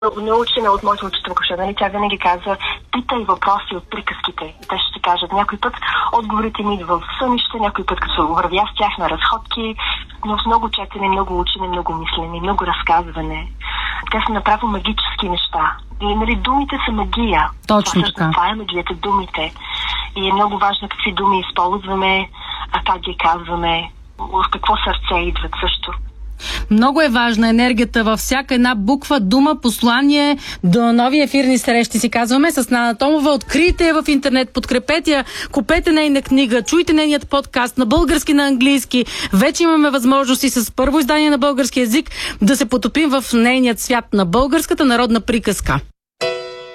научена от моята учителка, нали? Тя винаги казва, питай въпроси от приказките. И те ще ти кажат. Някой път отговорите ми идва в сънище, някой път като вървя с тях на разходки, но с много четене, много учене, много мислене, много разказване. Те са направо магически неща. И, нали, думите са магия. Точно така. Това е магията, думите. И е много важно какви думи използваме, а как ги казваме, в какво сърце идват също. Много е важна енергията във всяка една буква, дума, послание. До нови ефирни срещи си казваме с Нана Томова. Открийте я в интернет, подкрепете я, купете нейна книга, чуйте нейният подкаст на български, на английски. Вече имаме възможности с първо издание на български език да се потопим в нейният свят на българската народна приказка.